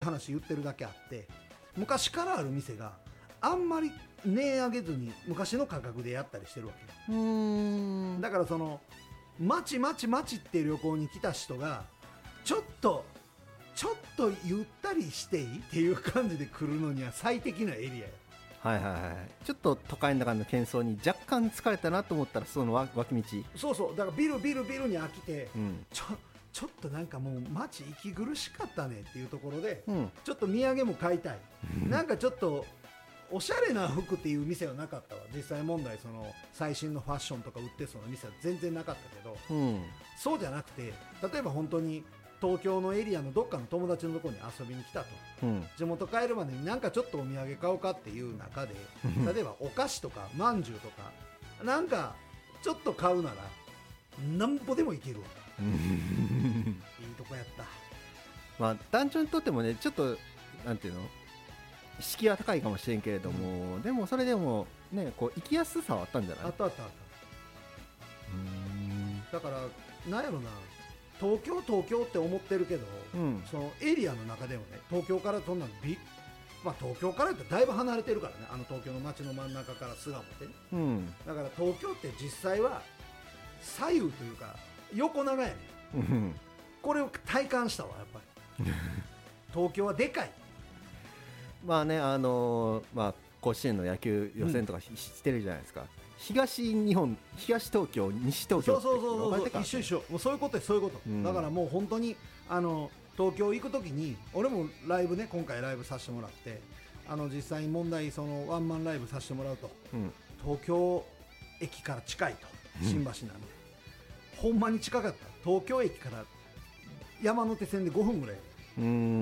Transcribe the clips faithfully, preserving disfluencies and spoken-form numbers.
話言ってるだけあって、昔からある店があんまり値上げずに昔の価格でやったりしてるわけ。 うーんだからそのまちまちまちって旅行に来た人がちょっとちょっとゆったりしていいっていう感じで来るのには最適なエリアや。 はいはいはい。ちょっと都会の中の喧騒に若干疲れたなと思ったらその脇道。 そうそう、だからビルビルビルに飽きて、 うん、 ちょちょっとなんかもう街息苦しかったねっていうところで、 うん、 ちょっと土産も買いたいなんかちょっとおしゃれな服っていう店はなかったわ。実際問題その最新のファッションとか売ってそうな店は全然なかったけど、 うん、 そうじゃなくて、例えば本当に東京のエリアのどっかの友達のところに遊びに来たと、 うん、 地元帰るまでになんかちょっとお土産買おうかっていう中で、例えばお菓子とかまんじゅうとかなんかちょっと買うならなんぼでもいけるわいいとこやった。 まあ団長にとってもねちょっとなんていうの敷居は高いかもしれんけれども、うん、でもそれでもねこう行きやすさはあったんじゃない？ あったあったあった。うーん、だからなんやろな、東京東京って思ってるけど、うん、そのエリアの中でもね、東京からそんなビ、まあ、東京からってだいぶ離れてるからね、あの東京の街の真ん中から巣鴨ってね、うん、だから東京って実際は左右というか横長やね、うん、これを体感したわやっぱり東京はでかい。 まあね、あのーまあ、甲子園の野球予選とか、うん、してるじゃないですか。東日本、東東京、西東京ってそうそうそうそう、一緒一緒、もうそういうことです、そういうこと、うん、だからもう本当にあの東京行くときに俺もライブね、今回ライブさせてもらって、あの実際に問題そのワンマンライブさせてもらうと、うん、東京駅から近いと、新橋なんで、うん、ほんまに近かった。東京駅から山手線でごふんぐらい、うん、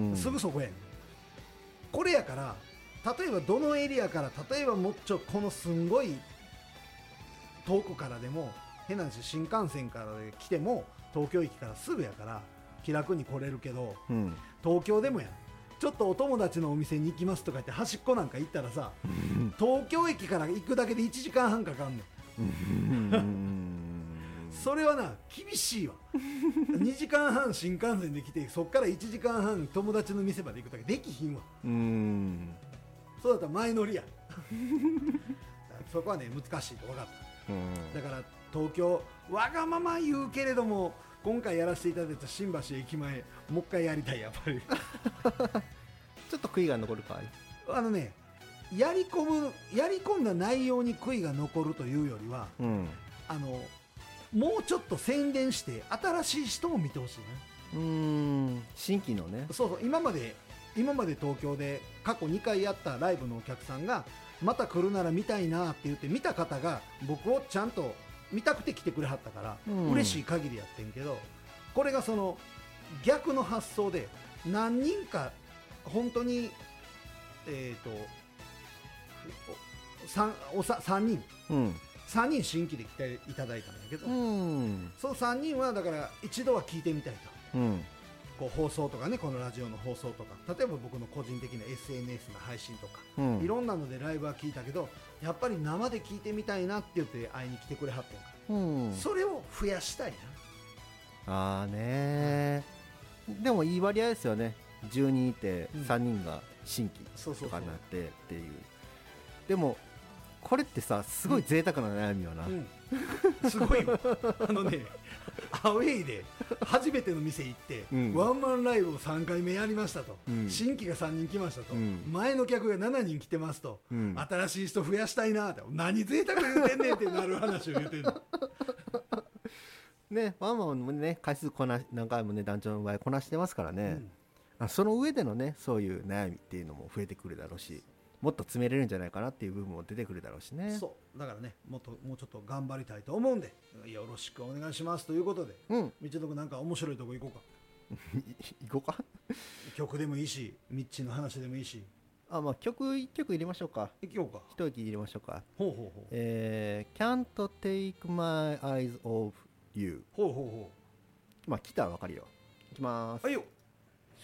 すぐそこやねん。これやから例えばどのエリアから、例えばもうちょこのすんごい遠くからでも変な話、新幹線からで来ても東京駅からすぐやから気楽に来れるけど、うん、東京でもやちょっとお友達のお店に行きますとか言って端っこなんか行ったらさ、うん、東京駅から行くだけでいちじかんはんかかんねん、うん、それはな厳しいわにじかんはん新幹線で来てそっからいちじかんはん友達の店まで行くだけできひんわ。うーん、そうだったら前乗りやそこはね難しいと分かった。うん、だから東京わがまま言うけれども今回やらせていただいた新橋駅前もう一回やりたい。やっぱりちょっと悔いが残るかい。 あのね、やり込むやり込んだ内容に悔いが残るというよりは、うん、あのもうちょっと宣伝して新しい人も見てほしいね。 うーん、新規のね。 そうそう、今まで今まで東京で過去にかいやったライブのお客さんがまた来るなら見たいなって言って見た方が僕をちゃんと見たくて来てくれはったから、うん、嬉しい限りやってんけど、これがその逆の発想で何人か本当にえっ、ー、とさんおささんにん、うん、さんにん新規で来ていただいたんだけど、うん、そのさんにんはだから一度は聞いてみたいと、うん、こう放送とかね、このラジオの放送とか、例えば僕の個人的な エスエヌエス の配信とか、うん、いろんなのでライブは聞いたけどやっぱり生で聞いてみたいなって言って会いに来てくれはってんから、うん、それを増やしたいな。あーねー、でもいい割合ですよね。じゅうにんいてさんにんが新規とかになってっていう。でもこれってさすごい贅沢な悩みよな、うんうん、すごいよあのねアウェイで初めての店行って、うん、ワンマンライブをさんかいめやりましたと、うん、新規がさんにん来ましたと、うん、前の客がしちにん来てますと、うん、新しい人増やしたいなって、何贅沢言うてんねんってなる話を言うてんのね、ワンマンもね回数こな何回もね団長の場合こなしてますからね、うん、その上でのねそういう悩みっていうのも増えてくるだろうし、もっと詰めれるんじゃないかなっていう部分も出てくるだろうしね。 そうだからね、もっともうちょっと頑張りたいと思うんでよろしくお願いしますということで、うん、道のくなんか面白いとこ行こうか行こうか曲でもいいしミッチーの話でもいいし、 あ、まあ、曲いっきょく入れましょうか。 いきようか。 一息入れましょうか。 ほうほうほう、 えー、Can't take my eyes off you。 ほうほうほう、 まあ来たら分かるよ。いきます。 はいよ。